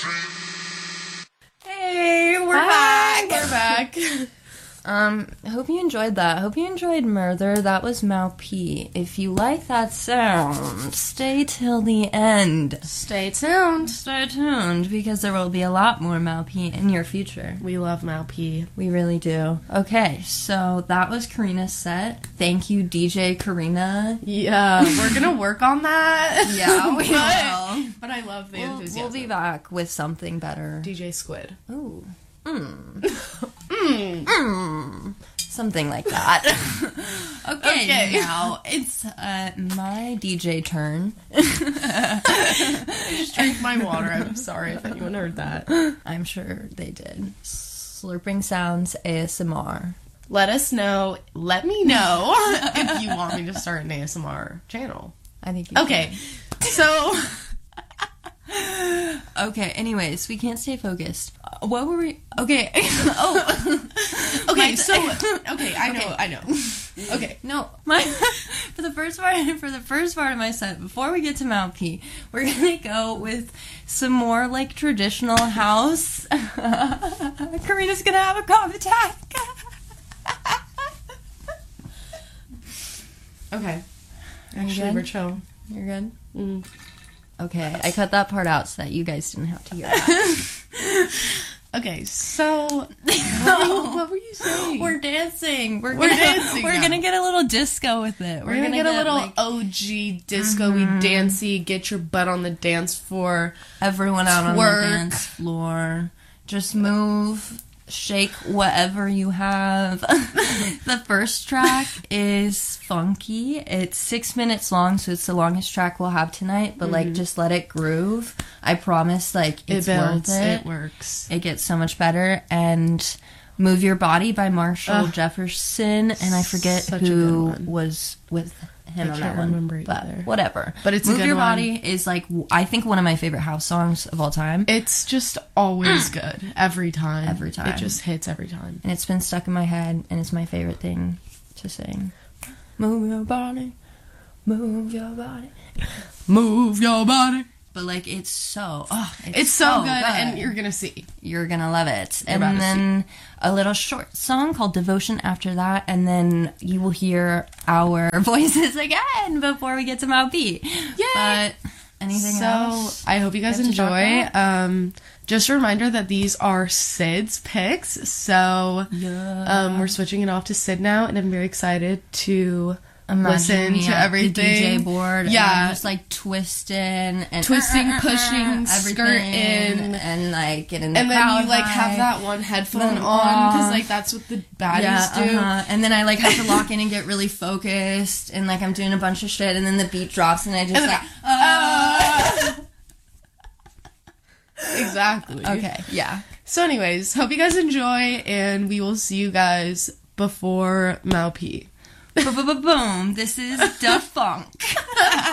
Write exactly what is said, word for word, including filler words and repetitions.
Hey, we're Hi, back. We're back. Um, hope you enjoyed that. Hope you enjoyed Murder. That was Mal P. If you like that sound, stay till the end. Stay tuned. Stay tuned, because there will be a lot more Mal P in your future. We love Mal P. We really do. Okay, so that was Karina's set. Thank you, D J Karina. Yeah, we're gonna work on that. Yeah, we but, will. But I love the We'll, enthusiasm. we'll be back with something better. D J Squid. Ooh. Mm. Mm. Mm. Something like that. okay, Okay. now it's uh, my D J turn. I just drank my water. I'm sorry if anyone heard that. I'm sure they did. Slurping sounds A S M R. Let us know. Let me know if you want me to start an A S M R channel. I think you Okay, so... Okay, anyways, we can't stay focused. Uh, what were we... Okay. oh. Okay, My- so... Okay, I know, Okay. I know. Okay. No, my for the first part for the first part of my set, before we get to Mal P, we're gonna go with some more like traditional house. Karina's gonna have a cough attack. Okay. Are you Actually, good? we're chill. You're good? Mm. Okay, I cut that part out so that you guys didn't have to hear that. Okay, so... what, what were you saying? We're dancing. We're, We're gonna, dancing We're now. gonna get a little disco with it. We're, gonna, get, a little like, O G disco-y dancey, get your butt on the dance floor. everyone out on the twerk. dance floor. Just move, shake whatever you have. The first track is funky. It's six minutes long, so it's the longest track we'll have tonight. But like, just let it groove. I promise, like, it's it worth builds. it. It works. It gets so much better. And Move Your Body by Marshall Ugh. Jefferson, and I forget Such a good who one. was with him I on can't that one. remember But either. whatever. But it's a Move good Your one. Body is like, w- I think one of my favorite house songs of all time. It's just always good. Every time. Every time. It just hits every time. And it's been stuck in my head, and it's my favorite thing to sing. Move your body, move your body. Move your body. But like, it's so, oh, it's, It's so, good, and you're gonna see. You're gonna love it. You're about And to then a little short song called Devotion after that, and then you will hear our voices again before we get to Mal B. Yay! But anything so, else? I hope you guys we have to talk enjoy. about? Um, just a reminder that these are Sid's picks, so Yeah. um, we're switching it off to Sid now, and I'm very excited to Imagine listen me to at everything. the D J board. Yeah. And I'm just like twisting and Twisting, uh, uh, uh, pushing, everything, skirting. and like getting the And then crowd you like high. have that one headphone Then on because off. like that's what the baddies Yeah, do. uh-huh. And then I like have to lock in and get really focused, and like I'm doing a bunch of shit, and then the beat drops, and I just And like, then, uh, Exactly. okay, yeah. So, anyways, hope you guys enjoy, and we will see you guys before Mal P. Boom, this is Da Funk.